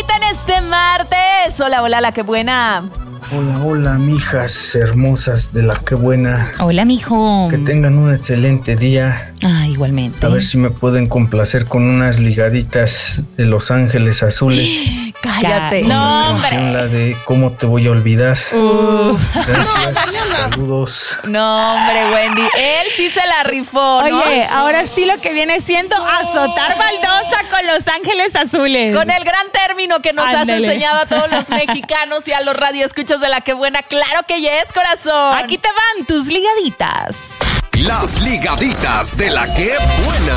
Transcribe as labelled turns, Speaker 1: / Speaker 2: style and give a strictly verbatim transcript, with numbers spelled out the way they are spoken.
Speaker 1: bonita en este martes. Hola, hola, la que buena.
Speaker 2: Hola, hola, mijas hermosas de la que buena.
Speaker 3: Hola, mijo.
Speaker 2: Que tengan un excelente día.
Speaker 3: Ah, igualmente.
Speaker 2: A ver si me pueden complacer con unas ligaditas de Los Ángeles Azules.
Speaker 1: Cállate.
Speaker 2: Con
Speaker 3: No,
Speaker 2: la
Speaker 3: hombre.
Speaker 2: canción, la de ¿Cómo te voy a olvidar?
Speaker 1: Uh,
Speaker 2: Gracias, saludos.
Speaker 1: no, hombre, Wendy. Él sí se la rifó, ¿no?
Speaker 3: Oye, ahora sí lo que viene siendo azotar baldosa con Los Ángeles Azules.
Speaker 1: Con el gran término que nos has
Speaker 3: Ándale.
Speaker 1: enseñado a todos los mexicanos y a los radioescuchas de la que buena. Claro que yes, corazón.
Speaker 3: Aquí te van tus ligaditas.
Speaker 4: Las ligaditas de la que buena.